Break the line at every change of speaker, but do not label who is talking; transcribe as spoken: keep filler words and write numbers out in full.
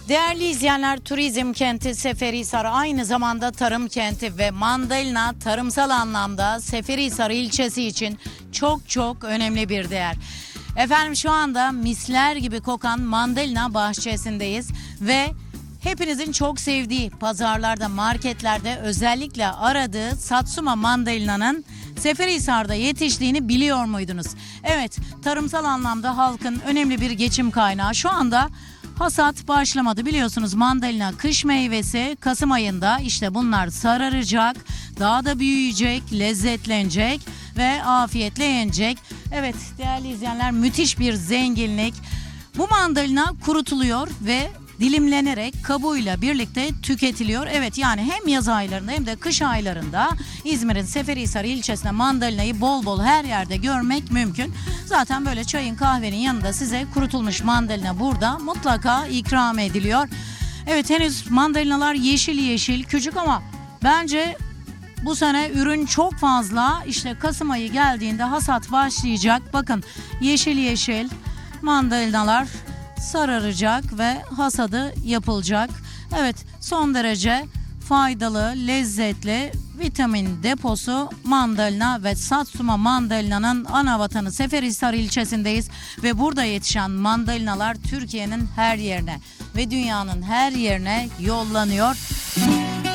Değerli izleyenler, turizm kenti Seferihisar aynı zamanda tarım kenti ve mandalina tarımsal anlamda Seferihisar ilçesi için çok çok önemli bir değer. Efendim şu anda misler gibi kokan mandalina bahçesindeyiz ve hepinizin çok sevdiği pazarlarda, marketlerde özellikle aradığı Satsuma mandalina'nın Seferihisar'da yetiştiğini biliyor muydunuz? Evet, tarımsal anlamda halkın önemli bir geçim kaynağı. Şu anda hasat başlamadı, biliyorsunuz mandalina kış meyvesi. Kasım ayında işte bunlar sararacak, daha da büyüyecek, lezzetlenecek ve afiyetle yenecek. Evet değerli izleyenler, müthiş bir zenginlik. Bu mandalina kurutuluyor ve dilimlenerek kabuğuyla birlikte tüketiliyor. Evet, yani hem yaz aylarında hem de kış aylarında İzmir'in Seferihisar ilçesinde mandalinayı bol bol her yerde görmek mümkün. Zaten böyle çayın kahvenin yanında size kurutulmuş mandalina burada mutlaka ikram ediliyor. Evet, henüz mandalinalar yeşil yeşil küçük ama bence bu sene ürün çok fazla. İşte Kasım ayı geldiğinde hasat başlayacak. Bakın yeşil yeşil mandalinalar sararacak ve hasadı yapılacak. Evet, son derece faydalı, lezzetli, vitamin deposu mandalina ve Satsuma mandalina'nın ana vatanı Seferihisar ilçesindeyiz ve burada yetişen mandalinalar Türkiye'nin her yerine ve dünyanın her yerine yollanıyor.